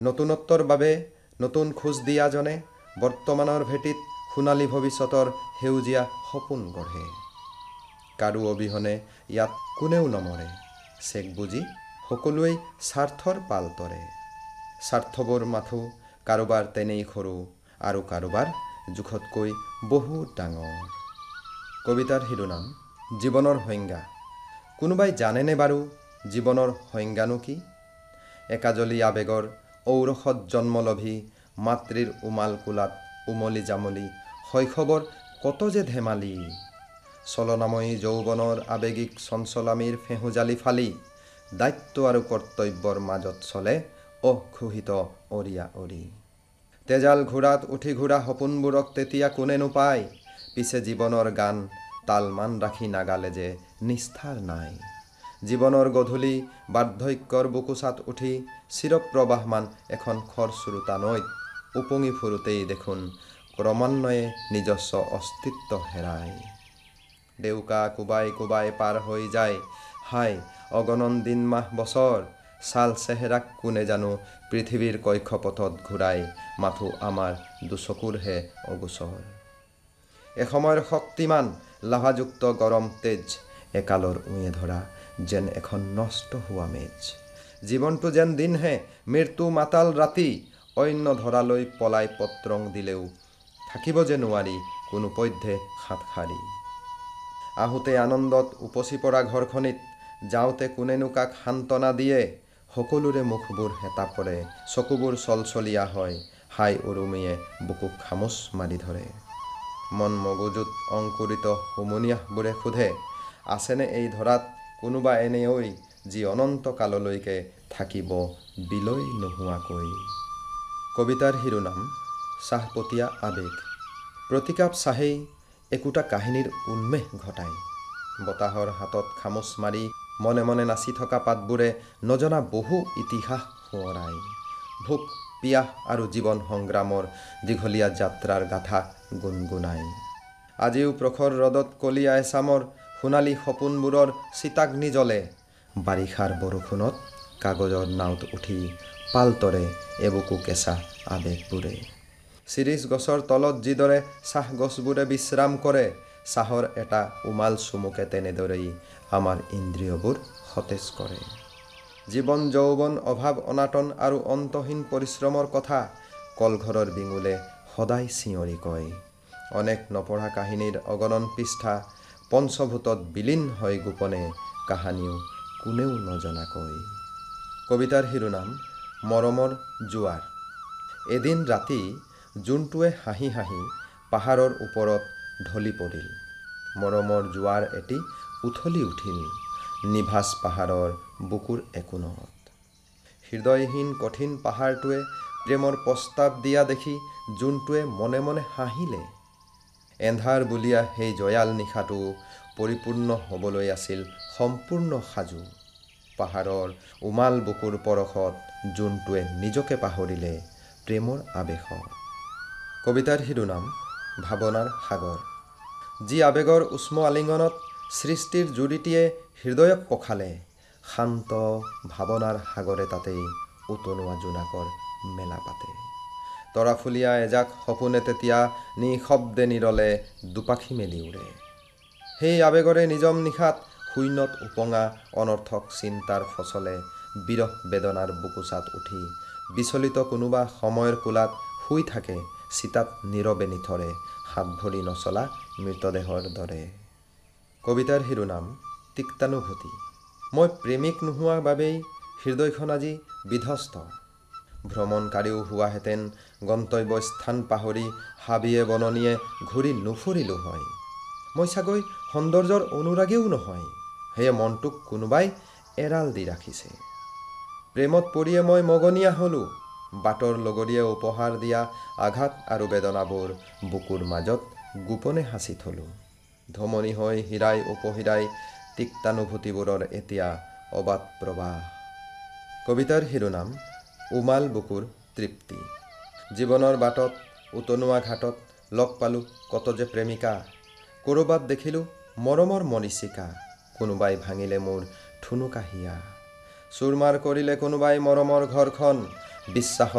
নতুনত্বৰ বাবে নতুন খোজ দিয়াজনে বৰ্তমানৰ ভেটিত সোণালী ভৱিষ্যতৰ সেউজীয়া সপোন গঢ়ে। কাৰো অবিহনে ইয়াত কোনেও নমৰে, চেক বুজি সকলোৱেই স্বাৰ্থৰ পাল তৰে। স্বাৰ্থবোৰ মাথো কাৰোবাৰ তেনেই সৰু আৰু কাৰোবাৰ জোখতকৈ বহুত ডাঙৰ। কবিতাৰ শিৰোনাম জীৱনৰ সংজ্ঞা। কোনোবাই জানেনে বাৰু জীৱনৰ সংজ্ঞানো কি? একাজলি আবেগৰ ঔৰসত জন্মলভি মাতৃৰ উমাল কোলাত উমলি জামলি শৈশৱৰ কত যে ধেমালি। চলনাময়ী যৌৱনৰ আবেগিক চঞ্চলামীৰ ফেহুজালি ফালি দায়িত্ব আৰু কৰ্তব্যৰ মাজত চলে অঘোষিত অৰিয়া অৰি। তেজাল ঘোঁৰাত উঠি ঘূৰা সপোনবোৰক তেতিয়া কোনেনো পায়, পিছে জীৱনৰ গান তালমান ৰাখি নাগালে যে নিস্তাৰ নাই। জীৱনৰ গধূলি বাৰ্ধক্যৰ বুকুচাত উঠি চিৰপ্ৰবাহমান এখন খৰস্ৰোতা নৈত উপঙি ফুৰোতেই দেখোন ক্ৰমান্বয়ে নিজস্ব অস্তিত্ব হেৰায়। ডেউকা কোবাই কোবাই পাৰ হৈ যায় হাই অগণন দিন মাহ বছৰ। ছাল চেহেৰাক কোনে জানো পৃথিৱীৰ কক্ষপথত ঘূৰাই, মাথো আমাৰ দুচকুৰহে অগোচৰ। এসময়ৰ শক্তিমান লাভাযুক্ত গৰম তেজ একালৰ উঁয়ে ধৰা যেন এখন নষ্ট হোৱা মেজ। জীৱনটো যেন দিনহে মৃত্যু মাতাল ৰাতি, অন্য ধৰালৈ পলাই পত্ৰং দিলেও থাকিব যে নোৱাৰি কোনোপধ্যে হাত সাৰি। আহোঁতে আনন্দত উপচি পৰা ঘৰখনিত, যাওঁতে কোনেনো কাক সান্তনা দিয়ে। সকলোৰে মুখবোৰ হেতা পৰে, চকুবোৰ চলচলীয়া হয়, হাই উৰুমিয়ে বুকুক খামোচ মাৰি ধৰে। মন মগজুত অংকুৰিত হুমুনিয়াহবোৰে সোধে, আছেনে এই ধৰাত কোনোবা এনেকৈ যি অনন্ত কাললৈকে থাকিব বিলৈ নোহোৱাকৈ। কবিতাৰ শিৰোনাম চাহপতীয়া আবেগ। প্ৰতিকাপ চাহেই একোটা কাহিনীৰ উন্মেষ ঘটায়। বতাহৰ হাতত খামোচ মাৰি মনে মনে নাচি থকা পাতবোৰে নজনা বহু ইতিহাস সোঁৱৰাই। ভোক পিয়াহ আৰু জীৱন সংগ্ৰামৰ দীঘলীয়া যাত্ৰাৰ গাথা গুণগুণাই। আজিও প্ৰখৰ ৰ'দত কলীয়া এচামৰ সোণালী সপোনবোৰৰ চিতাগ্নি জ্বলে। বাৰিষাৰ বৰষুণত কাগজৰ নাওত উঠি পাল তৰে এবুকু কেঁচা আবেগবোৰে। চিৰিচ গছৰ তলত যিদৰে চাহ গছবোৰে বিশ্ৰাম কৰে, চাহৰ এটা উমাল চুমুকে তেনেদৰেই আমাৰ ইন্দ্ৰিয়বোৰ সতেজ কৰে। জীৱন যৌৱন অভাৱ অনাটন আৰু অন্তহীন পৰিশ্ৰমৰ কথা কলঘৰৰ বিঙুলে সদায় চিঞৰি কয়। অনেক নপঢ়া কাহিনীৰ অগণন পৃষ্ঠা পঞ্চভূতত বিলীন হয় গোপনে, কাহানিও কোনেও নজনাকৈ। কবিতাৰ শিৰোনাম মৰমৰ জোৱাৰ। এদিন ৰাতি জোনটোৱে হাঁহি হাঁহি পাহাৰৰ ওপৰত ঢলি পৰিল। মৰমৰ জোৱাৰ এটি উথলি উঠিল নিভাঁজ পাহাৰৰ বুকুৰ একোণত। হৃদয়হীন কঠিন পাহাৰটোৱে প্ৰেমৰ প্ৰস্তাৱ দিয়া দেখি জোনটোৱে মনে মনে হাঁহিলে। এন্ধাৰ বুলীয়া সেই জয়াল নিশাটো পৰিপূৰ্ণ হ'বলৈ আছিল সম্পূৰ্ণ সাজু। পাহাৰৰ উমাল বুকুৰ পৰশত জোনটোৱে নিজকে পাহৰিলে প্ৰেমৰ আৱেশত। কবিতাৰ শিৰোনাম ভাৱনাৰ সাগৰ। যি আবেগৰ উষ্ম আলিংগনত সৃষ্টিৰ জুৰিটিয়ে হৃদয়ক পখালে, শান্ত ভাৱনাৰ সাগৰে তাতেই উতনুৱা জোনাকৰ মেলা পাতে। তৰাফুলীয়া এজাক সপোনে তেতিয়া নিঃশব্দে নিৰলে দুপাখি মেলি উৰে। সেই আবেগৰে নিজম নিশাত শূন্যত উপঙা অনৰ্থক চিন্তাৰ ফচলে বিৰহ বেদনাৰ বুকুচাত উঠি বিচলিত কোনোবা সময়ৰ কোলাত শুই থাকে চিতাত নীৰৱে নিথৰে হাত ভৰি নচলা মৃতদেহৰ দৰে। কবিতাৰ শিৰোনাম তিক্তানুভূতি। মই প্ৰেমিক নোহোৱা বাবেই হৃদয়খন আজি বিধ্বস্ত। ভ্ৰমণকাৰীও হোৱাহেঁতেন গন্তব্যস্থান পাহৰি হাবিয়ে বননিয়ে ঘূৰি নুফুৰিলো হয়। মই চাগৈ সৌন্দৰ্যৰ অনুৰাগীও নহয়, সেয়ে মনটোক কোনোবাই এৰাল দি ৰাখিছে। প্ৰেমত পৰিয়ে মই মগনীয়া হ'লো, বাটৰ লগৰীয়ে উপহাৰ দিয়া আঘাত আৰু বেদনাবোৰ বুকুৰ মাজত গোপনে সাঁচি থলো। ধমনী হৈ হীৰাই উপহীৰাই তিক্তানুভূতিবোৰৰ এতিয়া অবাধ প্ৰবাহ। কবিতাৰ শিৰোনাম উমাল বুকুৰ তৃপ্তি। জীৱনৰ বাটত উতনুৱা ঘাটত লগ পালোঁ কত যে প্ৰেমিকা। ক'ৰবাত দেখিলোঁ মৰমৰ মৰীচিকা, কোনোবাই ভাঙিলে মোৰ ঠুনুকা হিয়া। চুৰমাৰ কৰিলে কোনোবাই মৰমৰ ঘৰখন, বিশ্বাসত